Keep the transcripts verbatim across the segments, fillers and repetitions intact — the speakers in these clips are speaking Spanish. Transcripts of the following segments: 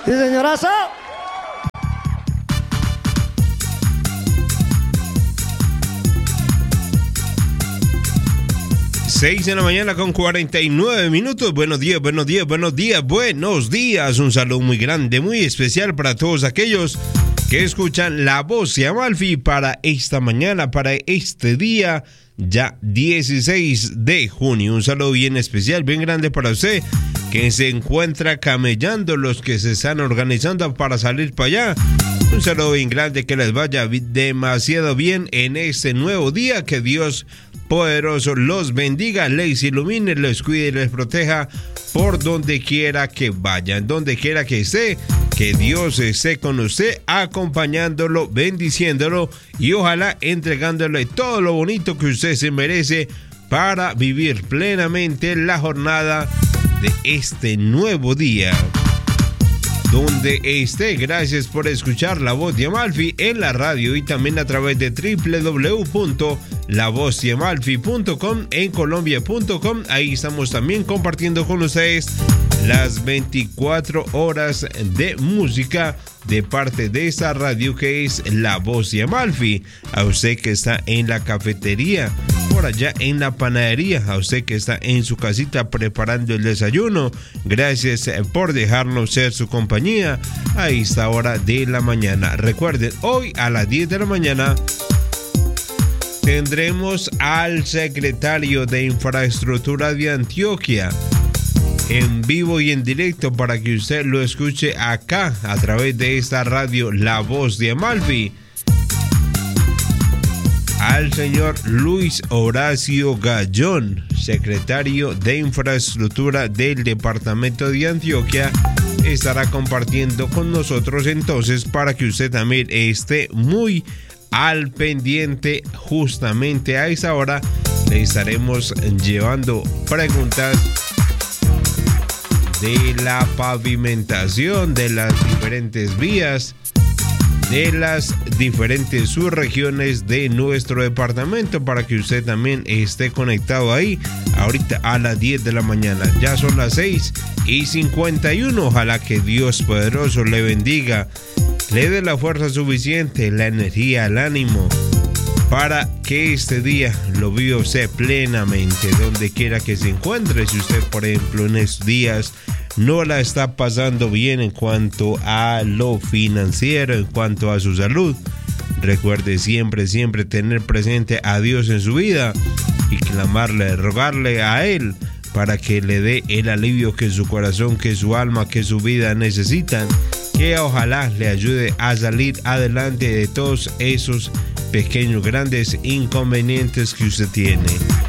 Sí, señorazo. seis de la mañana con cuarenta y nueve minutos. Buenos días, buenos días, buenos días, buenos días. Un saludo muy grande, muy especial para todos aquellos que escuchan La Voz de Amalfi para esta mañana, para este día, ya dieciséis de junio. Un saludo bien especial, bien grande para usted que se encuentra camellando, los que se están organizando para salir para allá. Un saludo bien grande, que les vaya demasiado bien en este nuevo día. Que Dios poderoso los bendiga, les ilumine, les cuide y les proteja por donde quiera que vayan, donde quiera que esté. Que Dios esté con usted, acompañándolo, bendiciéndolo y ojalá entregándole todo lo bonito que usted se merece para vivir plenamente la jornada de este nuevo día. Donde esté, gracias por escuchar La Voz de Amalfi en la radio y también a través de doble u doble u doble u punto la voz de amalfi punto com en colombia punto com. Ahí estamos también compartiendo con ustedes las veinticuatro horas de música de parte de esta radio que es La Voz de Amalfi. A usted que está en la cafetería, por allá en la panadería, a usted que está en su casita preparando el desayuno, gracias por dejarnos ser su compañía a esta hora de la mañana. Recuerden, hoy a las diez de la mañana tendremos al secretario de Infraestructura de Antioquia en vivo y en directo para que usted lo escuche acá a través de esta radio La Voz de Amalfi. Al señor Luis Horacio Gallón, secretario de Infraestructura del departamento de Antioquia, estará compartiendo con nosotros entonces para que usted también esté muy al pendiente. Justamente a esa hora le estaremos llevando preguntas de la pavimentación de las diferentes vías, de las diferentes subregiones de nuestro departamento, para que usted también esté conectado ahí ahorita a las diez de la mañana. Ya son las seis y cincuenta y uno. Ojalá que Dios poderoso le bendiga, le dé la fuerza suficiente, la energía, el ánimo para que este día lo viva usted plenamente donde quiera que se encuentre. Si usted, por ejemplo, en estos días no la está pasando bien en cuanto a lo financiero, en cuanto a su salud, recuerde siempre, siempre tener presente a Dios en su vida y clamarle, rogarle a Él para que le dé el alivio que su corazón, que su alma, que su vida necesitan, que ojalá le ayude a salir adelante de todos esos pequeños, grandes inconvenientes que usted tiene.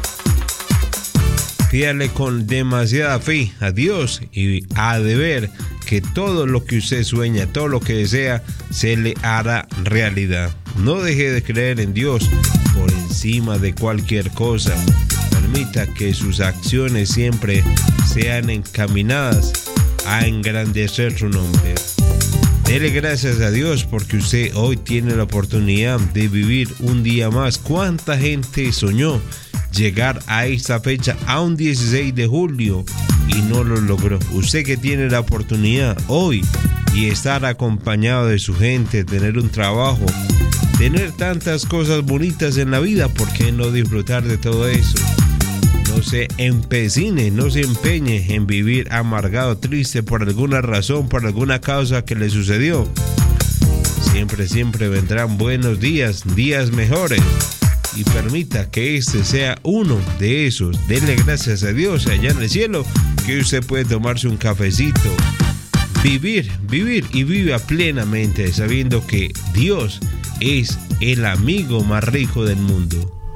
Pídale con demasiada fe a Dios y ha de ver que todo lo que usted sueña, todo lo que desea, se le hará realidad. No deje de creer en Dios por encima de cualquier cosa. Permita que sus acciones siempre sean encaminadas a engrandecer su nombre. Dele gracias a Dios porque usted hoy tiene la oportunidad de vivir un día más. ¿Cuánta gente soñó llegar a esta fecha, a un dieciséis de julio, y no lo logró? Usted que tiene la oportunidad hoy y estar acompañado de su gente, tener un trabajo, tener tantas cosas bonitas en la vida, ¿por qué no disfrutar de todo eso? No se empecine, no se empeñe en vivir amargado, triste por alguna razón, por alguna causa que le sucedió. Siempre, siempre vendrán buenos días, días mejores. Y permita que este sea uno de esos. Denle gracias a Dios allá en el cielo, que usted puede tomarse un cafecito. Vivir, vivir y viva plenamente sabiendo que Dios es el amigo más rico del mundo.